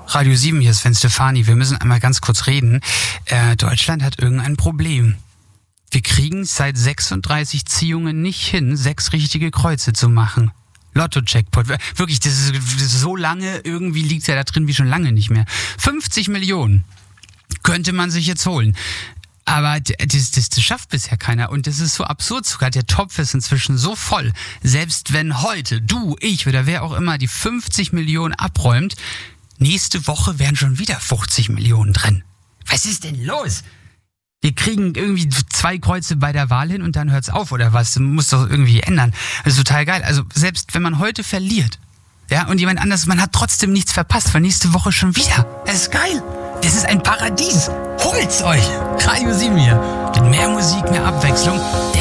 Radio 7, hier ist Sven Stefani. Wir müssen einmal ganz kurz reden. Deutschland hat irgendein Problem. Wir kriegen seit 36 Ziehungen nicht hin, 6 richtige Kreuze zu machen. Lotto-Jackpot. Wirklich, das ist so lange, irgendwie liegt es ja da drin wie schon lange nicht mehr. 50 Millionen könnte man sich jetzt holen. Aber das schafft bisher keiner. Und das ist so absurd sogar. Der Topf ist inzwischen so voll. Selbst wenn heute du, ich oder wer auch immer die 50 Millionen abräumt, nächste Woche wären schon wieder 50 Millionen drin. Was ist denn los? Wir kriegen irgendwie 2 Kreuze bei der Wahl hin und dann hört's auf oder was? Das muss doch irgendwie ändern. Das ist total geil. Also selbst wenn man heute verliert, ja, und jemand anders, man hat trotzdem nichts verpasst, weil nächste Woche schon wieder. Das ist geil. Das ist ein Paradies. Holt's euch. Radio 7 hier. Mit mehr Musik, mehr Abwechslung.